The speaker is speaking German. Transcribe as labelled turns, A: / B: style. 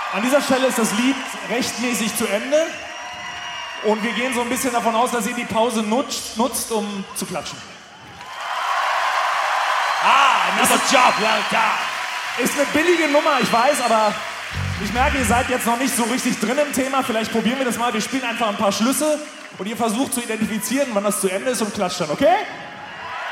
A: An dieser Stelle ist das Lied rechtmäßig zu Ende. Und wir gehen so ein bisschen davon aus, dass ihr die Pause nutzt, um zu klatschen.
B: Another job well done.
A: Ist eine billige Nummer, ich weiß, aber ich merke, ihr seid jetzt noch nicht so richtig drin im Thema. Vielleicht probieren wir das mal. Wir spielen einfach ein paar Schlüsse und ihr versucht zu identifizieren, wann das zu Ende ist und klatscht dann, okay?